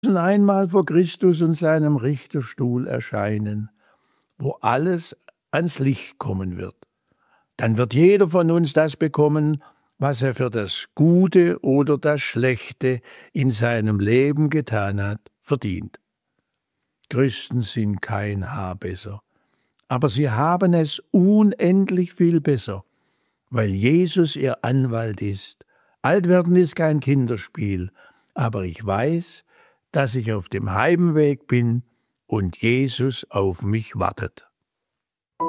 einmal vor Christus und seinem Richterstuhl erscheinen, wo alles ans Licht kommen wird. Dann wird jeder von uns das bekommen, was er für das Gute oder das Schlechte in seinem Leben getan hat, verdient. Christen sind kein Haar besser, aber sie haben es unendlich viel besser, weil Jesus ihr Anwalt ist. Altwerden ist kein Kinderspiel, aber ich weiß, dass ich auf dem Heimweg bin und Jesus auf mich wartet.